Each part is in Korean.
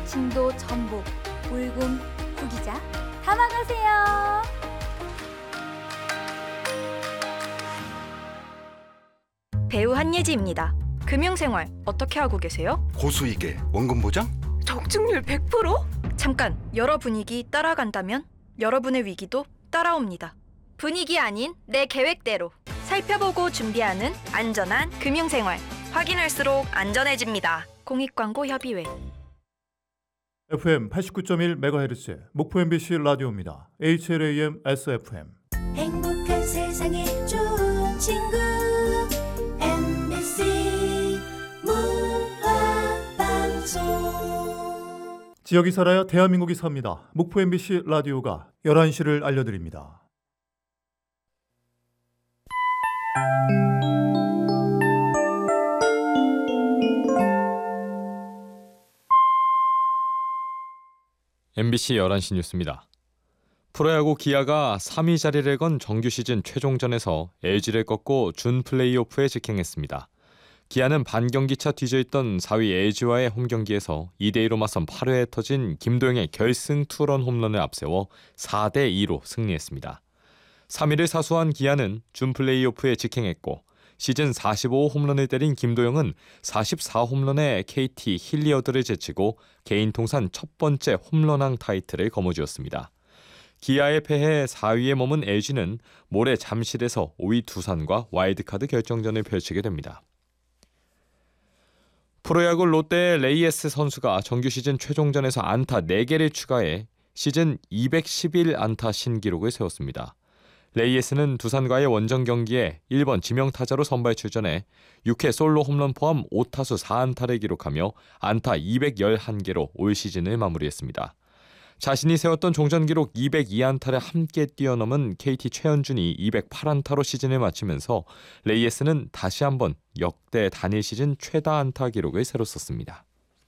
진도, 전복, 울금, 구기자 담아가세요. 배우 한예지입니다. 금융생활 어떻게 하고 계세요? 고수익에 원금 보장? 적중률 100%? 잠깐, 여러 분위기 따라간다면 여러분의 위기도 따라옵니다. 분위기 아닌 내 계획대로 살펴보고 준비하는 안전한 금융생활. 확인할수록 안전해집니다. 공익광고협의회. FM 89.1MHz 목포 MBC 라디오입니다. HLAM SFM. 행복한 세상에 좋은 친구 MBC 문화방송. 지역이 살아야 대한민국이 삽니다. 목포 MBC 라디오가 11시를 알려드립니다. MBC 11시 뉴스입니다. 프로야구 기아가 3위 자리를 건 정규 시즌 최종전에서 LG를 꺾고 준 플레이오프에 직행했습니다. 기아는 반경기차 뒤져있던 4위 LG와의 홈경기에서 2대2로 맞선 8회에 터진 김도영의 결승 투런 홈런을 앞세워 4대2로 승리했습니다. 3위를 사수한 기아는 준 플레이오프에 직행했고 시즌 45홈런을 때린 김도영은 44홈런의 KT 힐리어드를 제치고 개인 통산 첫 번째 홈런왕 타이틀을 거머쥐었습니다. 기아의 패해 4위에 머문 LG는 모레 잠실에서 5위 두산과 와일드카드 결정전을 펼치게 됩니다. 프로야구 롯데의 레이에스 선수가 정규 시즌 최종전에서 안타 4개를 추가해 시즌 211안타 신기록을 세웠습니다. 레이에스는 두산과의 원정 경기에 1번 지명타자로 선발 출전해 6회 솔로 홈런 포함 5타수 4안타를 기록하며 안타 211개로 올 시즌을 마무리했습니다. 자신이 세웠던 종전 기록 202안타를 함께 뛰어넘은 KT 최현준이 208안타로 시즌을 마치면서 레이에스는 다시 한번 역대 단일 시즌 최다 안타 기록을 새로 썼습니다.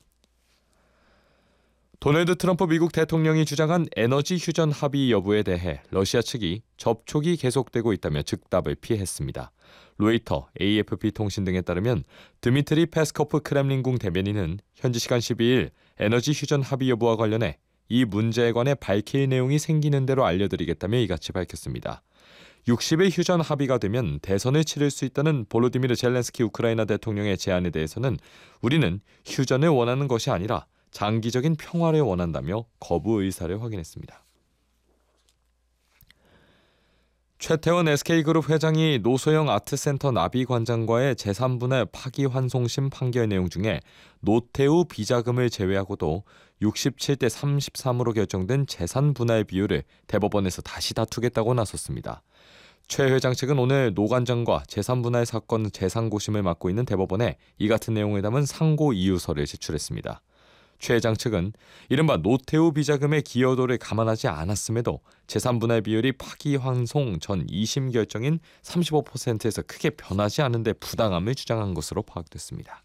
도널드 트럼프 미국 대통령이 주장한 에너지 휴전 합의 여부에 대해 러시아 측이 접촉이 계속되고 있다며 즉답을 피했습니다. 로이터, AFP 통신 등에 따르면 드미트리 페스코프 크렘린궁 대변인은 현지 시간 12일 에너지 휴전 합의 여부와 관련해 이 문제에 관해 밝힐 내용이 생기는 대로 알려드리겠다며 이같이 밝혔습니다. 60일 휴전 합의가 되면 대선을 치를 수 있다는 볼로디미르 젤렌스키 우크라이나 대통령의 제안에 대해서는 우리는 휴전을 원하는 것이 아니라 장기적인 평화를 원한다며 거부 의사를 확인했습니다. 최태원 SK그룹 회장이 노소영 아트센터 나비관장과의 재산분할 파기환송심 판결 내용 중에 노태우 비자금을 제외하고도 67대 33으로 결정된 재산분할 비율을 대법원에서 다시 다투겠다고 나섰습니다. 최 회장 측은 오늘 노 관장과 재산분할 사건 재상고심을 맡고 있는 대법원에 이 같은 내용을 담은 상고 이유서를 제출했습니다. 최 회장 측은 이른바 노태우 비자금의 기여도를 감안하지 않았음에도 재산분할 비율이 파기환송 전 2심 결정인 35%에서 크게 변하지 않은데 부당함을 주장한 것으로 파악됐습니다.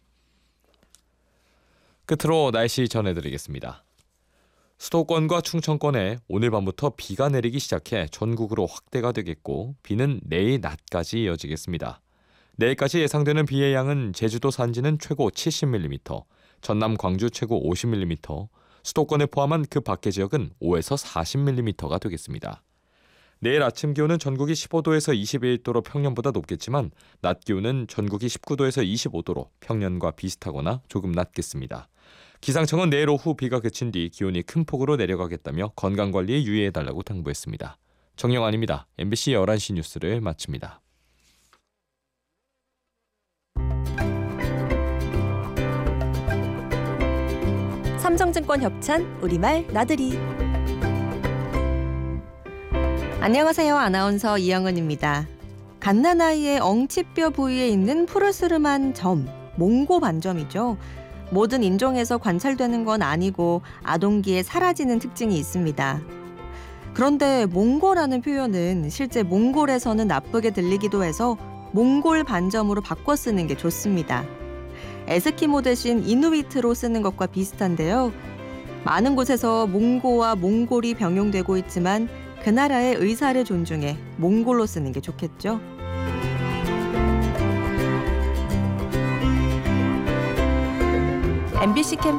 끝으로 날씨 전해드리겠습니다. 수도권과 충청권에 오늘 밤부터 비가 내리기 시작해 전국으로 확대가 되겠고 비는 내일 낮까지 이어지겠습니다. 내일까지 예상되는 비의 양은 제주도 산지는 최고 70mm, 전남 광주 최고 50mm, 수도권에 포함한 그 밖의 지역은 5에서 40mm가 되겠습니다. 내일 아침 기온은 전국이 15도에서 21도로 평년보다 높겠지만 낮 기온은 전국이 19도에서 25도로 평년과 비슷하거나 조금 낮겠습니다. 기상청은 내일 오후 비가 그친 뒤 기온이 큰 폭으로 내려가겠다며 건강관리에 유의해달라고 당부했습니다. 정영환입니다. MBC 11시 뉴스를 마칩니다. 삼성증권 협찬 우리말 나들이. 안녕하세요. 아나운서 이영은입니다. 갓난아이의 엉치뼈 부위에 있는 푸르스름한 점, 몽고 반점이죠. 모든 인종에서 관찰되는 건 아니고 아동기에 사라지는 특징이 있습니다. 그런데 몽고라는 표현은 실제 몽골에서는 나쁘게 들리기도 해서 몽골 반점으로 바꿔 쓰는 게 좋습니다. 에스키모 대신 이누이트로 쓰는 것과 비슷한데요. 많은 곳에서 몽고와 몽골이 병용되고 있지만 그 나라의 의사를 존중해 몽골로 쓰는 게 좋겠죠. MBC 캠